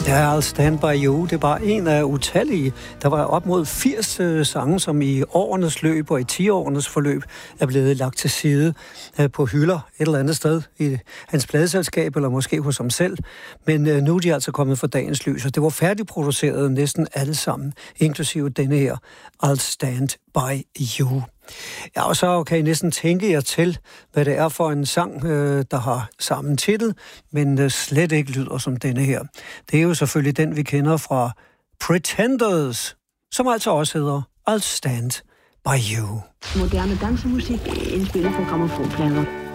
Ja, I'll Stand By You, det var en af utallige. Der var op mod 80 sange, som i årenes løb og i 10-årenes forløb er blevet lagt til side på hylder et eller andet sted i hans pladeselskab, eller måske hos ham selv. Men nu er de altså kommet for dagens lys, og det var færdigproduceret næsten alle sammen, inklusive denne her, I'll Stand By You. Ja, og så kan I næsten tænke jer til, hvad det er for en sang, der har samme titel, men slet ikke lyder som denne her. Det er jo selvfølgelig den, vi kender fra Pretenders, som altså også hedder I'll Stand By You. Moderne dansemusik indspillet på grammofonplader.